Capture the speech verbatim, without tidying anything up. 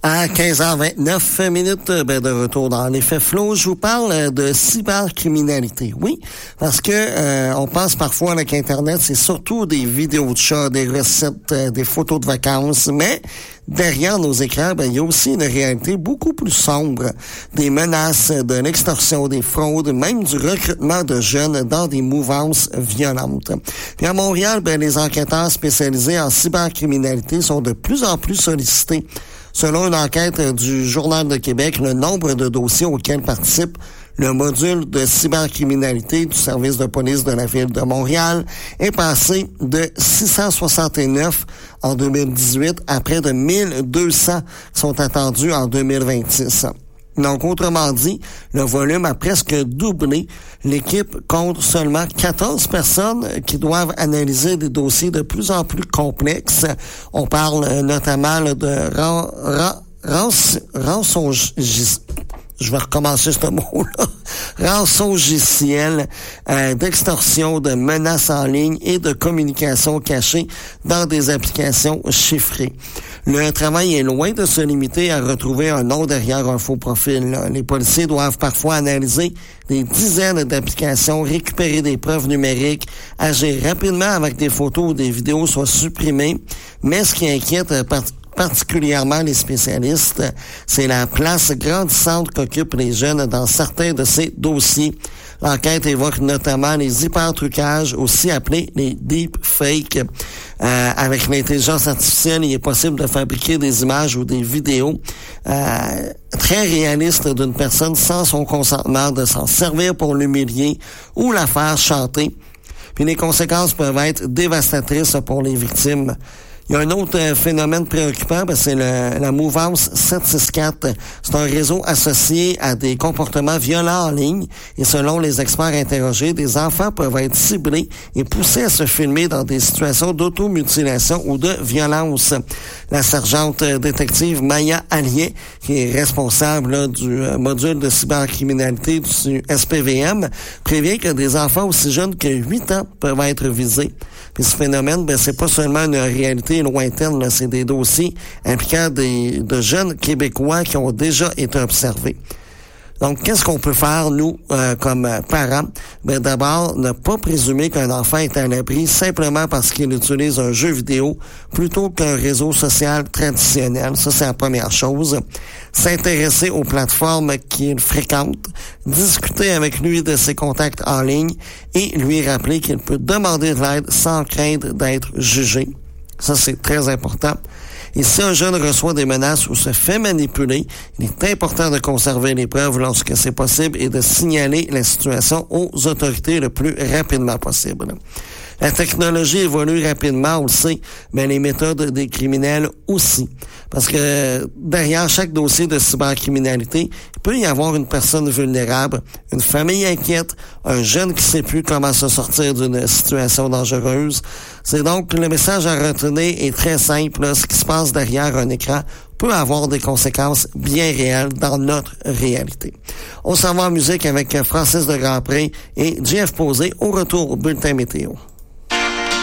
À quinze heures vingt-neuf minutes, ben de retour dans l'effet flow, je vous parle de cybercriminalité. Oui, parce que euh, on pense parfois avec Internet, c'est surtout des vidéos de chats, des recettes, euh, des photos de vacances, mais derrière nos écrans, ben il y a aussi une réalité beaucoup plus sombre, des menaces, de l'extorsion, des fraudes, même du recrutement de jeunes dans des mouvances violentes. Puis à Montréal, ben les enquêteurs spécialisés en cybercriminalité sont de plus en plus sollicités. Selon une enquête du Journal de Québec, le nombre de dossiers auxquels participe le module de cybercriminalité du service de police de la Ville de Montréal est passé de six cent soixante-neuf en deux mille dix-huit à près de mille deux cents qui sont attendus en deux mille vingt-six. Donc, autrement dit, le volume a presque doublé. L'équipe compte seulement quatorze personnes qui doivent analyser des dossiers de plus en plus complexes. On parle notamment là, de ran, ran, ranç, rançongis. Je vais recommencer ce mot-là. Rançongiciel, euh, d'extorsion, de menaces en ligne et de communication cachée dans des applications chiffrées. Le travail est loin de se limiter à retrouver un nom derrière un faux profil. Là. Les policiers doivent parfois analyser des dizaines d'applications, récupérer des preuves numériques, agir rapidement avec des photos ou des vidéos soient supprimées. Mais ce qui inquiète particulièrement particulièrement les spécialistes, c'est la place grandissante qu'occupent les jeunes dans certains de ces dossiers. L'enquête évoque notamment les hypertrucages, aussi appelés les deepfakes. Euh, avec l'intelligence artificielle, il est possible de fabriquer des images ou des vidéos euh, très réalistes d'une personne sans son consentement, de s'en servir pour l'humilier ou la faire chanter. Puis les conséquences peuvent être dévastatrices pour les victimes. Il y a un autre euh, phénomène préoccupant, ben, c'est le, la mouvance sept six quatre. C'est un réseau associé à des comportements violents en ligne et selon les experts interrogés, des enfants peuvent être ciblés et poussés à se filmer dans des situations d'automutilation ou de violence. La sergente euh, détective Maya Allier, qui est responsable là, du euh, module de cybercriminalité du S P V M, prévient que des enfants aussi jeunes que huit ans peuvent être visés. Puis ce phénomène, ben c'est pas seulement une réalité lointaine, là, c'est des dossiers impliquant des de jeunes Québécois qui ont déjà été observés. Donc, qu'est-ce qu'on peut faire, nous, euh, comme parents? Ben, d'abord, ne pas présumer qu'un enfant est à l'abri simplement parce qu'il utilise un jeu vidéo plutôt qu'un réseau social traditionnel. Ça, c'est la première chose. S'intéresser aux plateformes qu'il fréquente, discuter avec lui de ses contacts en ligne et lui rappeler qu'il peut demander de l'aide sans craindre d'être jugé. Ça, c'est très important. Et si un jeune reçoit des menaces ou se fait manipuler, il est important de conserver les preuves lorsque c'est possible et de signaler la situation aux autorités le plus rapidement possible. La technologie évolue rapidement, on le sait, mais les méthodes des criminels aussi. Parce que derrière chaque dossier de cybercriminalité, il peut y avoir une personne vulnérable, une famille inquiète, un jeune qui ne sait plus comment se sortir d'une situation dangereuse. C'est donc le message à retenir est très simple. Là, ce qui se passe derrière un écran peut avoir des conséquences bien réelles dans notre réalité. On s'en va en musique avec Francis de Grandpré et Jeff Posé au retour au bulletin météo.